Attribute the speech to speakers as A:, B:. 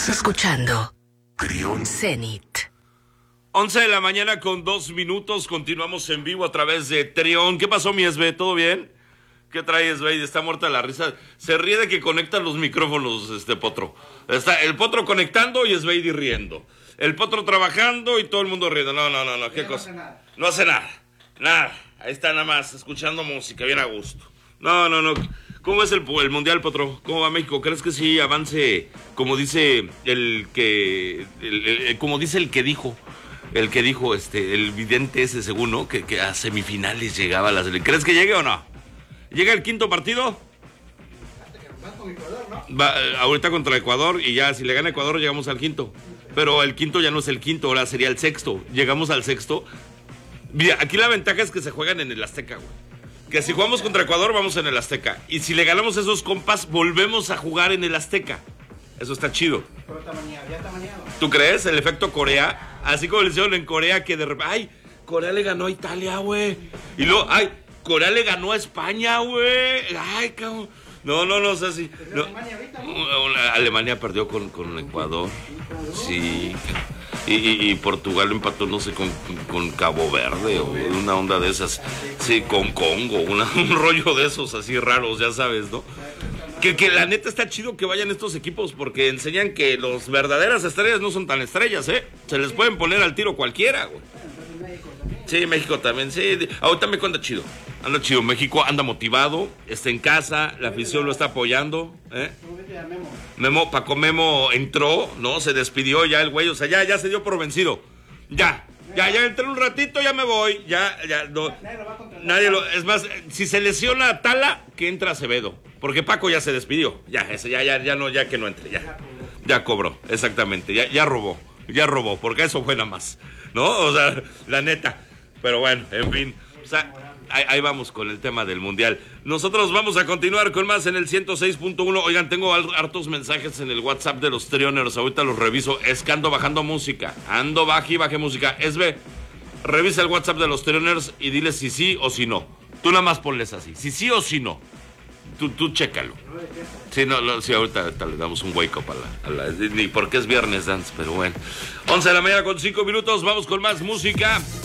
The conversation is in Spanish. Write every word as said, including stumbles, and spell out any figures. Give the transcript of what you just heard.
A: Estás escuchando Trión Zenit.
B: once de la mañana con dos minutos, continuamos en vivo a través de Trión. ¿Qué pasó, mi Esbe? ¿Todo bien? ¿Qué traes, Esbe? Está muerta la risa. Se ríe de que conectan los micrófonos, este Potro. Está el Potro conectando y Esbe riendo. El Potro trabajando y todo el mundo riendo. No, no, no, no, ¿qué cosa? No hace nada. No hace nada, nada. Ahí está nada más, escuchando música, bien a gusto. No, no, no. ¿Cómo es el, el Mundial, Potro? ¿Cómo va México? ¿Crees que sí avance, como dice el que, el, el, como dice el que dijo, el que dijo, este, el vidente ese según, ¿no? Que, que a semifinales llegaba a la selección. ¿Crees que llegue o no? ¿Llega el quinto partido? Va, ahorita contra Ecuador y ya, si le gana Ecuador llegamos al quinto. Pero el quinto ya no es el quinto, ahora sería el sexto. Llegamos al sexto. Mira, aquí la ventaja es que se juegan en el Azteca, güey. Que si jugamos contra Ecuador, vamos en el Azteca. Y si le ganamos a esos compas, volvemos a jugar en el Azteca. Eso está chido.
C: Pero está mañana, ya está mañana.
B: ¿Tú crees? El efecto Corea. Así como le hicieron en Corea, que de repente... ¡Ay! Corea le ganó a Italia, güey. Y luego, ¡ay! Corea le ganó a España, güey. ¡Ay, cabrón! No, no, no, o sea, sí. No. Alemania, ahorita, ¿no? Alemania perdió con, con Ecuador. Sí. Y, y, y Portugal empató, no sé, con, con Cabo Verde o una onda de esas. Sí, con Congo, una, un rollo de esos así raros, ya sabes, ¿no? Que, que la neta está chido que vayan estos equipos porque enseñan que los verdaderas estrellas no son tan estrellas, ¿eh? Se les pueden poner al tiro cualquiera, güey. Sí, México también, sí. Ahorita me cuenta chido. Anda chido, México anda motivado, está en casa, la afición lo está apoyando, ¿eh? Memo, Paco Memo entró, ¿no? Se despidió ya el güey, o sea, ya, ya se dio por vencido. Ya, ya, ya entré un ratito, ya me voy, ya, ya, no. Nadie lo, es más, si se lesiona Tala, que entra Acevedo, porque Paco ya se despidió, ya, ese, ya, ya, ya no, ya que no entre, ya. Ya cobró, exactamente, ya, ya robó, ya robó, porque eso fue nada más, ¿no? O sea, la neta, pero bueno, en fin, o sea... Ahí, ahí vamos con el tema del Mundial. Nosotros vamos a continuar con más en el ciento seis punto uno. Oigan, tengo hartos mensajes en el WhatsApp de los Trioners. Ahorita los reviso. Es que ando bajando música. Ando baje y baje música. Esbe, revisa el WhatsApp de los Trioners y dile si sí o si no. Tú nada más ponles así. Si sí o si no. Tú, tú chécalo. Sí, no, no, sí, ahorita, ahorita le damos un wake up a la, a la... Ni porque es viernes dance, pero bueno. once de la mañana con cinco minutos. Vamos con más música.